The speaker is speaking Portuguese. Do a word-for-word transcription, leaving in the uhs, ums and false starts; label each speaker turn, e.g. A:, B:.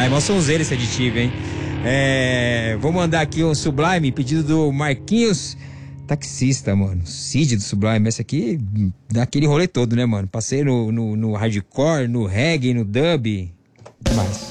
A: Ah, é mó sonzeiro esse aditivo, hein? É, vou mandar aqui um Sublime, pedido do Marquinhos, taxista, mano. Cid do Sublime. Esse aqui dá aquele rolê todo, né, mano? Passei no, no, no hardcore, no reggae, no dub. O que mais?